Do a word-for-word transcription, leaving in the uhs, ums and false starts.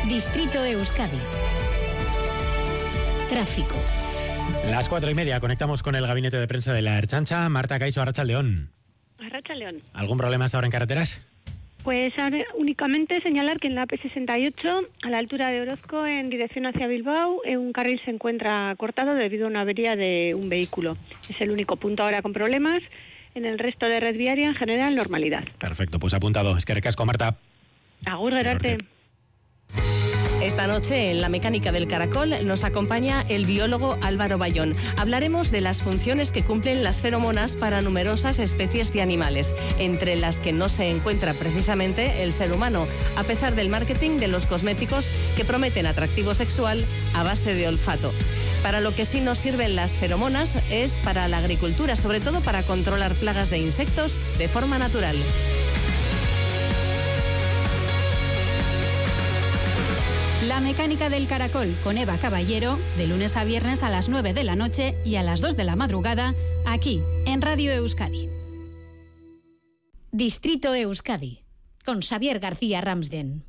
Distrito Euskadi. Tráfico. Las cuatro y media, conectamos con el gabinete de prensa de la Ertzaintza. Marta Caiso, Arratsaldeón. Arratsaldeón. ¿Algún problema hasta ahora en carreteras? Pues ahora únicamente señalar que en la P sesenta y ocho, a la altura de Orozco, en dirección hacia Bilbao, un carril se encuentra cortado debido a una avería de un vehículo. Es el único punto ahora con problemas. En el resto de red viaria, en general, normalidad. Perfecto, pues apuntado. Es que recasco, Marta. Agur, Gerarte. Esta noche en La Mecánica del Caracol nos acompaña el biólogo Álvaro Bayón. Hablaremos de las funciones que cumplen las feromonas para numerosas especies de animales, entre las que no se encuentra precisamente el ser humano, a pesar del marketing de los cosméticos que prometen atractivo sexual a base de olfato. Para lo que sí nos sirven las feromonas es para la agricultura, sobre todo para controlar plagas de insectos de forma natural. La Mecánica del Caracol con Eva Caballero, de lunes a viernes a las nueve de la noche y a las dos de la madrugada, aquí en Radio Euskadi. Distrito Euskadi, con Xavier García Ramsden.